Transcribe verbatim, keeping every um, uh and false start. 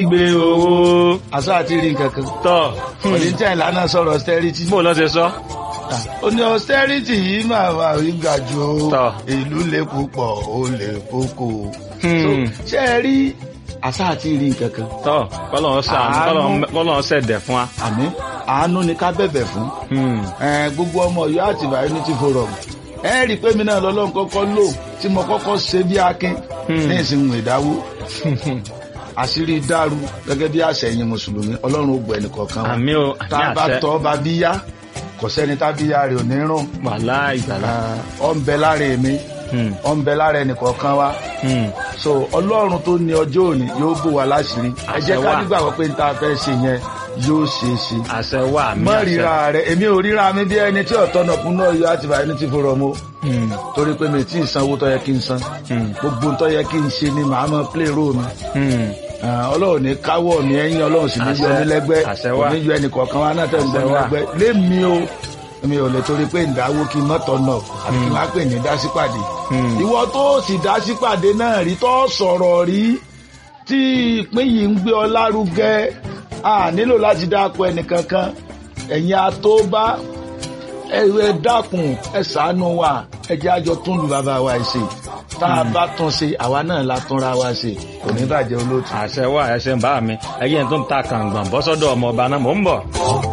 gbé owó. àṣà àti rí nǹkan kan. tọ́ òní tí ìlànà sọ̀rọ̀ austerity. bó lọ ṣe sọ. ó ní austerity yìí máa máa rí ga jù ó. Tọ́. ìlú lè púpọ̀ ó lè kókó. Hmm. So, ṣé ẹ rí àṣà àti rí nǹkan kan. tọ́ kọ́lọ́n ṣàánú Àánú. kọ́lọ́n ṣẹ̀dẹ̀ fún wa. àmín àánú ni ká bẹ̀bẹ̀ fún. Hmm. Ẹ, gbogbo ọmọ Ọ̀yọ́ Àtìbà Unity Forum ẹ rí i pé mi náà lọ́lọ́run kọ́kọ́ lò tí mo kọ́kọ́ ṣe bí akin ní ìsìnkú ìdáwó àṣírí dàrú gẹ́gẹ́ bí àṣẹ ẹ̀yin mùsùlùmí ọlọ́run ó gbọ́ ẹnìkọ̀ọ̀kan wa àmì o tá àmì a bá àṣẹ. tọ́ bá bí yá kò sẹ́ni tá bí yá rẹ̀ ò ní rùn wàhálà ìgbàlá. ọ ń bẹ lára èmi Hmm. ọ ń bẹ lára ẹnìkọ̀ọ̀kan wa Hmm. so ọlọ́run tó ní ọjọ́ òní yóò bò wá láṣìírí ẹ jẹ́ Àṣẹ ká wà. nígbàgbọ́ pé n ta fẹ́ ṣe yẹn yóò ṣeé ṣe àṣẹ wà àmì mọ àṣẹ. ríra rẹ èmi ò ríra mi bí ẹni tí ọ̀tọ̀ náà kún náà Ọ̀yọ́ Àtìbà Unity Forum o Hmm. torí pé mi tí ì sanwó tó yẹ kí n san Hmm. gbogbo tó yẹ kí n ṣe ni màá mọ play role mi Hmm. Ah, ọlọ́run ní káwọ́ mi ẹ̀yìn ọlọ́run sì ní yọ Àṣẹ. mí lẹ́gbẹ́ Àṣẹ kò wà. ní yọ ẹnìkọ̀ọ̀kan wa náà tẹ̀ ń gbọ́ Àṣẹ mi wà. lẹ́gbẹ́ lémi o mi ò lè torí pé ìdáwó kí n mọ́tọ̀ náà àti kí n má pè ní dásípàdé Hmm. ìwọ tó sì dásípàdé náà rí tó sọ̀rọ̀ rí tí ìpín yìí ń gbé ọ lárugẹ a nílò láti dáko ẹnìkankan ẹ̀yin atóbá ẹ ẹ dákun ẹ ṣàánú wa ẹ jẹ́ àjọ tún lu bàbá wa ṣe tá a bá tún ṣe àwa náà la túnra wa ṣe kò ní bàjẹ́ olóòtú. àṣẹ wà ẹṣẹ ń bá mi ẹyẹ tó ń ta kàǹgbọ̀n bọ́sọ́dọ̀ ọmọ ọba náà mò ń bọ̀.